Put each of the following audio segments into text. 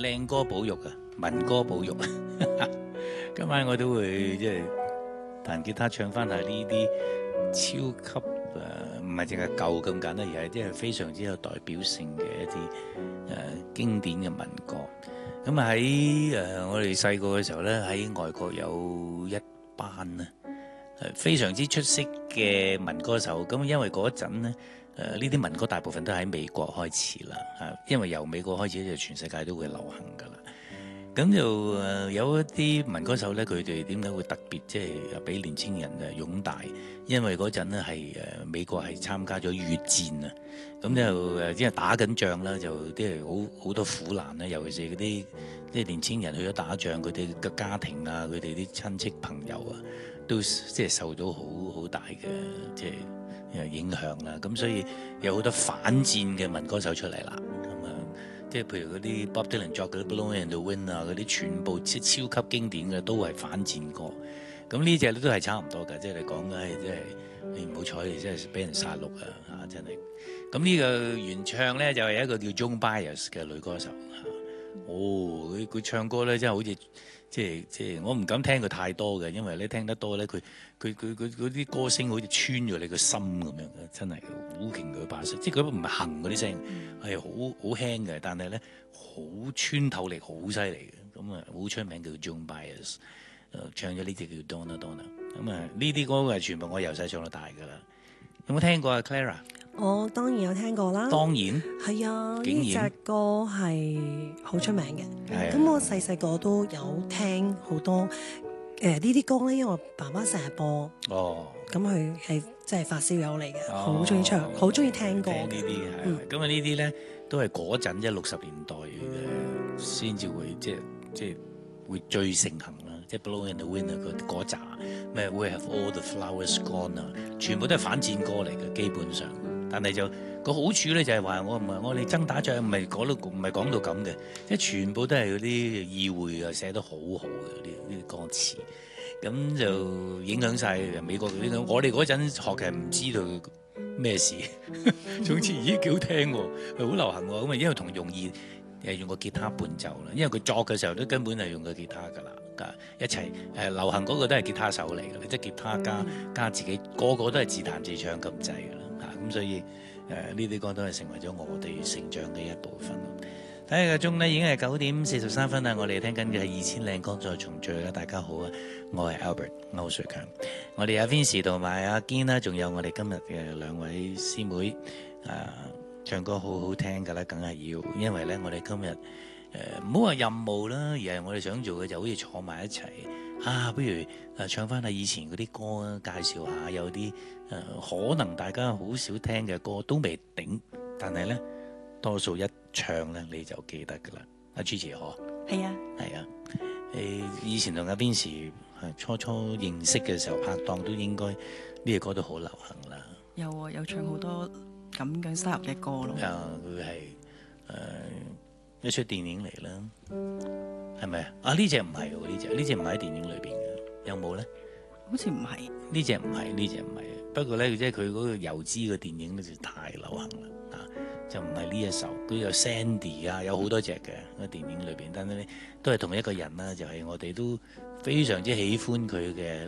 靚歌保育啊，民歌保育。今晚我都會即係彈吉他唱翻下呢啲超級唔係淨係舊咁簡單，而係即係非常之有代表性嘅一啲經典嘅民歌。咁啊喺我哋細個嘅時候咧，喺外國有一班咧非常之出色嘅民歌手。咁因為嗰陣咧呢啲民歌大部分都喺美國開始啦，因為由美國開始就全世界都會流行㗎啦。咁就有一啲民歌手咧，佢哋點解會特別即係俾年青人擁戴？因為嗰陣咧係美國係參加咗越戰啊，咁就即係打緊仗啦，就即係好多苦難咧，尤其是嗰啲即係年青人去咗打仗，佢哋嘅家庭啊，佢哋啲親戚朋友啊，都即係受到好大嘅即係影響啦。咁所以有好多反戰嘅民歌手出嚟啦。即係譬如嗰啲 Bob Dylan 作嗰啲 Blowing in the Wind 啊，嗰啲全部超級經典嘅都係反戰歌。咁呢隻都係差唔多㗎，即係你講嘅係即係你唔好彩，你真係俾人殺戮啊！嚇真係。咁呢個原唱咧就係一個叫 Joan Baez 嘅女歌手。佢唱歌咧真係好似即係我唔敢聽佢太多嘅，因為你聽得多咧，佢嗰啲歌聲好似穿咗你個心咁樣嘅，真係好勁佢把聲，即係佢唔係行嗰啲聲，係好輕嘅，但係咧好穿透力好犀利嘅，咁啊好出名叫 Joan Baez，唱咗呢隻叫 Donna Donna， 咁啊呢啲歌係全部我由細唱到大㗎啦，有冇聽過啊 Clara？ 我當然有聽過啦， 當然係啊， 竟然呢隻歌係好出名嘅。咁我細個都有聽好多呢啲歌咧，因為我爸爸成日播。哦，咁佢係即係發燒友嚟嘅，好中意唱，好中意聽歌。 聽呢啲係，咁啊呢啲咧都係嗰陣即係60年代嘅先至會即係會最盛行啦，即係 Blowing in the Wind 嗰扎咩 We Have All the Flowers Gone 啊，全部都係反戰歌嚟嘅，基本上。但係就個好處咧就係話我哋爭打仗唔係講到咁嘅，即係全部都係嗰啲意會啊寫得好好嘅呢啲歌詞，咁就影響晒美國嗰啲。我哋嗰陣學嘅唔知道咩事，總之咦幾好聽喎，好流行喎，咁啊因為同容易用個吉他伴奏啦，因為佢作嘅時候都根本係用個吉他㗎啦，一齊流行嗰個都係吉他手嚟㗎，即係吉他加自己個個都係自彈自唱咁滯㗎啦。咁所以呢啲歌都係成為咗我哋成長嘅一部分。睇下個鐘咧，已經係9:43分啦。我哋聽緊嘅係2000靚歌再重聚啦。大家好啊，我係 Albert 歐瑞強。我哋阿 Vincy 同埋阿堅啦，仲有我哋今日嘅兩位師妹唱歌好好聽㗎啦，梗係要，因為咧我哋今日唔好話任務啦，而係我哋想做嘅就好似坐埋一齊。不如唱翻下以前嗰啲歌啊，介紹下有啲可能大家好少聽嘅歌都未定，但係咧多數一唱咧你就記得㗎啦。阿 Gigi 可係啊，以前同阿 Vincy 初認識嘅時候拍檔都應該呢隻歌都好流行啦。 有唱好多咁嘅 style 嘅歌咯。 佢係一出電影嚟啦，係咪啊？呢隻唔係喎，呢隻唔係喺電影裏邊嘅，有冇咧？ 好似唔係。呢隻唔係。不過咧，即係佢嗰個油脂嘅電影咧就太流行啦，就唔係呢一首。佢有 Sandy 啊，有好多隻嘅喺電影裏邊，但係咧都係同一個人啦，就係我哋都非常之喜歡佢嘅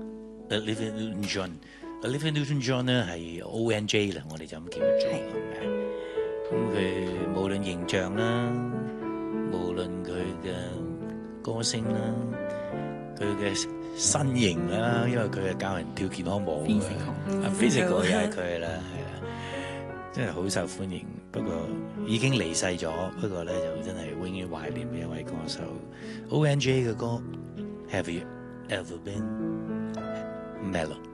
Olivia Newton-John。Olivia Newton-John 咧係 ONJ 啦，我哋就咁叫佢做係咪？咁佢無論形象啦，無論佢嘅歌聲啦，佢嘅身形啦，因為佢係教人跳健康舞嘅，physical 又係佢啦，係啦，真係好受歡迎。不過已經離世咗，不過咧就真係永遠懷念嘅一位歌手。ONJ 嘅歌 Have You Ever Been Mellow？